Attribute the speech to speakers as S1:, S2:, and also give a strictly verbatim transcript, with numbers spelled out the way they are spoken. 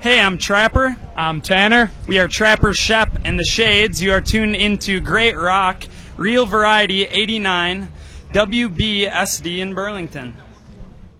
S1: Hey, I'm Trapper.
S2: I'm Tanner.
S1: We are Trapper, Shep, and the Shades. You are tuned into Great Rock, Real Variety eighty-nine, W B S D in Burlington.